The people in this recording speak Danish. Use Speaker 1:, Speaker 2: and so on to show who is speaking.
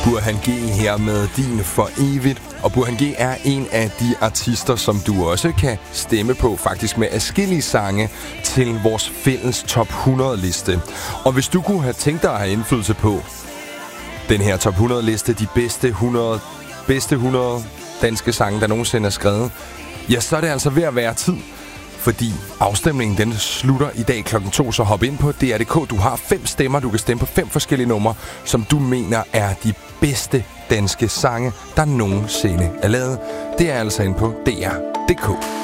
Speaker 1: Burhan G her med Din for evigt. Og Burhan G er en af de artister, som du også kan stemme på, faktisk med adskillige sange til vores fælles top 100 liste. Og hvis du kunne have tænkt dig at have indflydelse på den her top 100 liste, de bedste 100 danske sange, der nogensinde er skrevet, ja, så er det altså ved at være tid. Fordi afstemningen den slutter i dag klokken 2, så hop ind på DR.dk. Du har 5 stemmer, du kan stemme på 5 forskellige numre, som du mener er de bedste danske sange, der nogensinde er lavet. Det er altså inde på DR.dk.